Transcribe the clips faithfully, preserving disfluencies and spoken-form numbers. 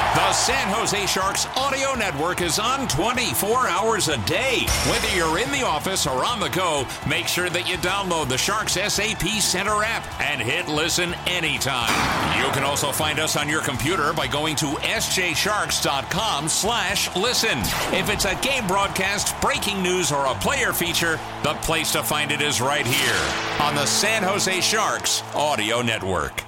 The San Jose Sharks audio network is on twenty-four hours a day. Whether you're in the office or on the go, make sure that you download the Sharks S A P Center app and hit listen anytime. You can also find us on your computer by going to s j sharks dot com slash listen. If it's a game broadcast, breaking news, or a player feature, the place to find it is right here on the San Jose Sharks audio network.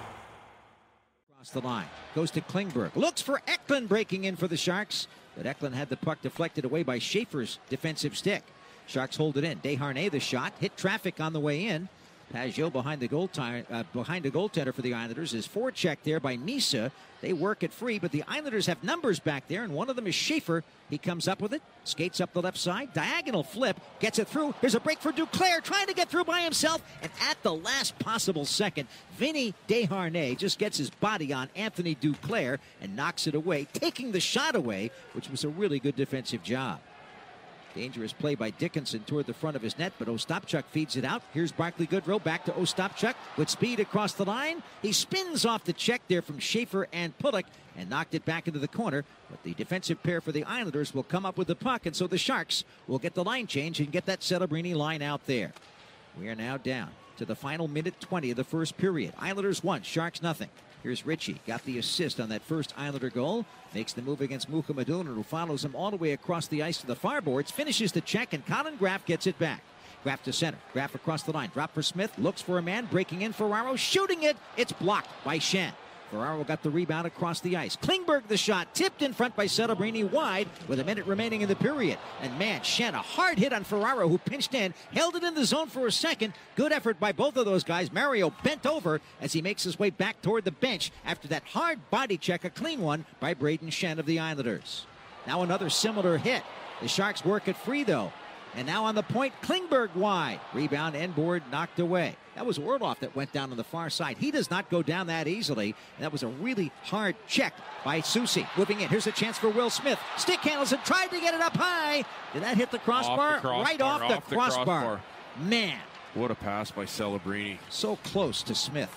Across the line. Goes to Klingberg. Looks for Eklund breaking in for the Sharks. But Eklund had the puck deflected away by Schaefer's defensive stick. Sharks hold it in. Desharnais the shot. Hit traffic on the way in. Pajot behind the goal t- uh, behind the goaltender for the Islanders is forechecked there by Misa. They work it free, but the Islanders have numbers back there, and one of them is Schaefer. He comes up with it, skates up the left side, diagonal flip, gets it through. Here's a break for Duclair, trying to get through by himself, and at the last possible second, Vinny Desharnais just gets his body on Anthony Duclair and knocks it away, taking the shot away, which was a really good defensive job. Dangerous play by Dickinson toward the front of his net, but Ostapchuk feeds it out. Here's Barclay Goodrow back to Ostapchuk with speed across the line. He spins off the check there from Schaefer and Pullock and knocked it back into the corner. But the defensive pair for the Islanders will come up with the puck, and so the Sharks will get the line change and get that Celebrini line out there. We are now down to the final minute twenty of the first period. Islanders one, Sharks nothing. Here's Ritchie, got the assist on that first Islander goal. Makes the move against Mukhamadullin, who follows him all the way across the ice to the far boards. Finishes the check, and Colin Graf gets it back. Graf to center. Graf across the line. Drop for Smith. Looks for a man. Breaking in Ferraro. Shooting it. It's blocked by Shen. Ferraro got the rebound across the ice. Klingberg the shot. Tipped in front by Celebrini wide with a minute remaining in the period. And man, Shen, a hard hit on Ferraro, who pinched in. Held it in the zone for a second. Good effort by both of those guys. Mario bent over as he makes his way back toward the bench after that hard body check. A clean one by Braden Shen of the Islanders. Now another similar hit. The Sharks work it free, though. And now on the point, Klingberg wide. Rebound, end board, knocked away. That was Orloff that went down on the far side. He does not go down that easily. And that was a really hard check by Soucy. Moving in. Here's a chance for Will Smith. Stick handles it, tried to get it up high. Did that hit the crossbar? Off the crossbar. Right off, off the, crossbar. the crossbar. Man. What a pass by Celebrini. So close to Smith.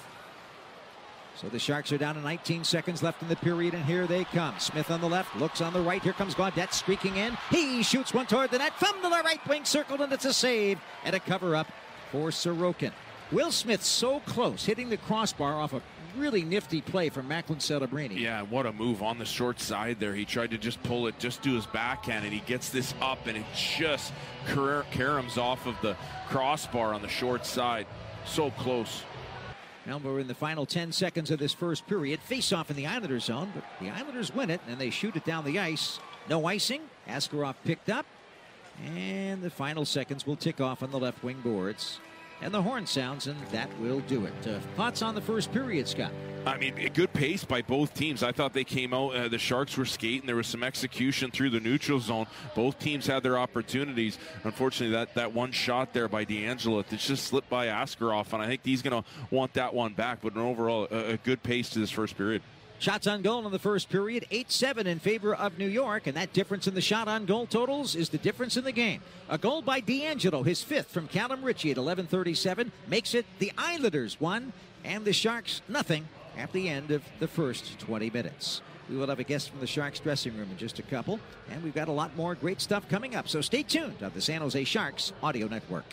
So the Sharks are down to nineteen seconds left in the period, and here they come. Smith on the left, looks on the right. Here comes Gaudette streaking in. He shoots one toward the net from the right wing circled, and it's a save and a cover-up for Sorokin. Will Smith so close, hitting the crossbar off a really nifty play from Macklin Celebrini. Yeah, what a move on the short side there. He tried to just pull it, just do his backhand, and he gets this up, and it just caroms off of the crossbar on the short side. So close. Now we're in the final ten seconds of this first period. Face-off in the Islanders zone, but the Islanders win it, and they shoot it down the ice. No icing. Askarov picked up, and the final seconds will tick off on the left wing boards. And the horn sounds, and that will do it. Uh, thoughts on the first period, Scott? I mean, a good pace by both teams. I thought they came out, uh, the Sharks were skating. There was some execution through the neutral zone. Both teams had their opportunities. Unfortunately, that, that one shot there by DeAngelo, it just slipped by Askarov, and I think he's going to want that one back. But an overall, a, a good pace to this first period. Shots on goal in the first period, eight seven in favor of New York, and that difference in the shot on goal totals is the difference in the game. A goal by DeAngelo, his fifth from Callum Ritchie at eleven thirty-seven, makes it the Islanders one and the Sharks nothing at the end of the first twenty minutes. We will have a guest from the Sharks dressing room in just a couple, and we've got a lot more great stuff coming up, so stay tuned on the San Jose Sharks Audio Network.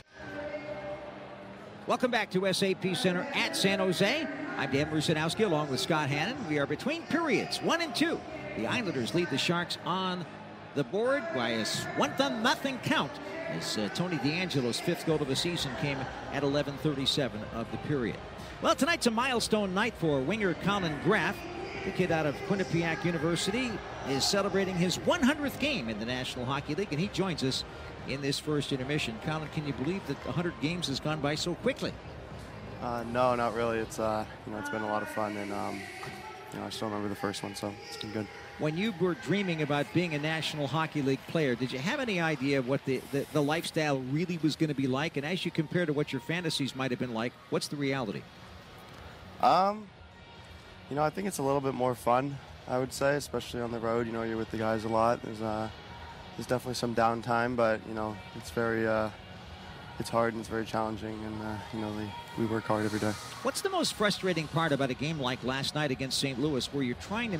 Welcome back to S A P Center at San Jose. I'm Dan Rusanowski along with Scott Hannon. We are between periods, one and two. The Islanders lead the Sharks on the board by a one to nothing count as uh, Tony DeAngelo's fifth goal of the season came at eleven thirty-seven of the period. Well, tonight's a milestone night for winger Colin Graf. The kid out of Quinnipiac University is celebrating his one hundredth game in the National Hockey League, and he joins us in this first intermission. Colin, can you believe that one hundred games has gone by so quickly? Uh, no, not really. It's uh, you know, it's been a lot of fun, and um, you know, I still remember the first one, so it's been good. When you were dreaming about being a National Hockey League player, did you have any idea what the, the, the lifestyle really was going to be like? And as you compare to what your fantasies might have been like, what's the reality? Um, you know, I think it's a little bit more fun, I would say, especially on the road. You know, you're with the guys a lot. There's uh, there's definitely some downtime, but you know, it's very uh, it's hard and it's very challenging, and uh, you know, we, we work hard every day. What's the most frustrating part about a game like last night against Saint Louis, where you're trying to